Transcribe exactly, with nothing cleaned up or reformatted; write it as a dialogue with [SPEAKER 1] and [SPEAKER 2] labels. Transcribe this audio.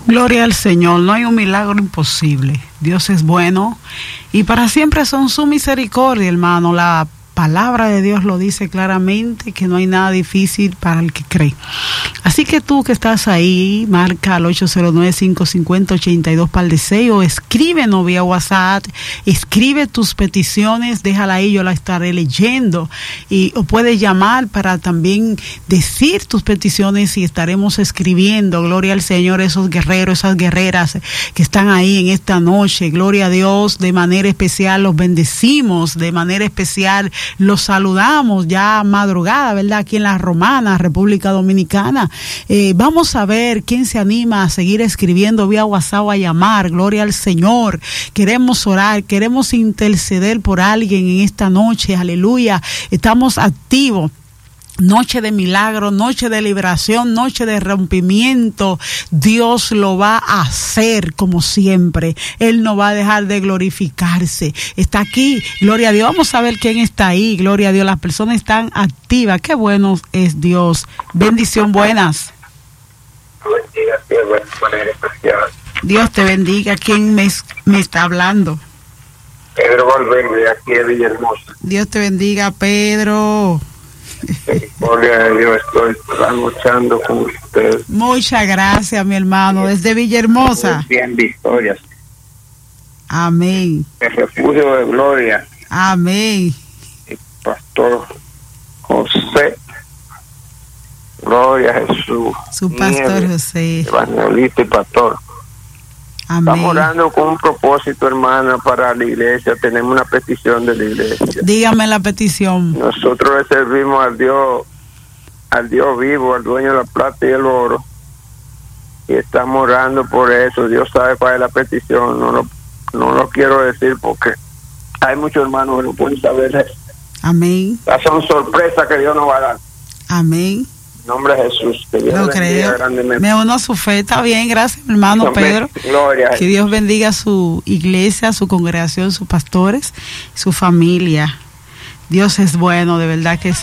[SPEAKER 1] Gloria al Señor, no hay un milagro imposible. Dios es bueno y para siempre son su misericordia, hermano. La palabra de Dios lo dice claramente, que no hay nada difícil para el que cree. Así que tú que estás ahí, marca al ocho cero nueve, cinco cinco cero, ocho dos par de seis o escríbenos vía WhatsApp, escribe tus peticiones, déjala ahí, yo la estaré leyendo, y o puedes llamar para también decir tus peticiones y estaremos escribiendo. Gloria al Señor, esos guerreros, esas guerreras que están ahí en esta noche, gloria a Dios, de manera especial los bendecimos, de manera especial los saludamos ya madrugada, ¿verdad? Aquí en La Romana, República Dominicana. Eh, vamos a ver quién se anima a seguir escribiendo vía WhatsApp o a llamar. Gloria al Señor. Queremos orar, queremos interceder por alguien en esta noche. Aleluya. Estamos activos. Noche de milagro, noche de liberación, noche de rompimiento. Dios lo va a hacer como siempre. Él no va a dejar de glorificarse. Está aquí, gloria a Dios. Vamos a ver quién está ahí, gloria a Dios. Las personas están activas. Qué bueno es Dios. Bendición, buenas. Dios te bendiga. ¿Quién me, me está hablando?
[SPEAKER 2] Pedro Valverde, aquí de Villahermosa.
[SPEAKER 1] Dios te bendiga, Pedro.
[SPEAKER 2] Gloria a Dios, estoy luchando con usted.
[SPEAKER 1] Muchas gracias, mi hermano, desde Villahermosa.
[SPEAKER 2] Bien, victorias.
[SPEAKER 1] Amén.
[SPEAKER 2] El refugio de gloria.
[SPEAKER 1] Amén.
[SPEAKER 2] El pastor José. Gloria a Jesús.
[SPEAKER 1] Su pastor
[SPEAKER 2] Nieves,
[SPEAKER 1] José.
[SPEAKER 2] Evangelista y pastor.
[SPEAKER 1] Amén.
[SPEAKER 2] Estamos orando con un propósito, hermana, para la iglesia. Tenemos una petición de la iglesia.
[SPEAKER 1] Dígame la petición.
[SPEAKER 2] Nosotros le servimos al Dios, al Dios vivo, al dueño de la plata y el oro. Y estamos orando por eso. Dios sabe cuál es la petición. No lo, no lo quiero decir porque hay muchos hermanos que no pueden saber eso.
[SPEAKER 1] Amén.
[SPEAKER 2] Son sorpresas que Dios nos va a dar.
[SPEAKER 1] Amén.
[SPEAKER 2] En nombre de Jesús. Que Dios
[SPEAKER 1] lo
[SPEAKER 2] bendiga
[SPEAKER 1] creo.
[SPEAKER 2] grandemente.
[SPEAKER 1] Me uno a su fe. Está bien, gracias, hermano Pedro.
[SPEAKER 2] Gloria.
[SPEAKER 1] Que Dios bendiga a su iglesia, su congregación, sus pastores, su familia. Dios es bueno, de verdad que sí.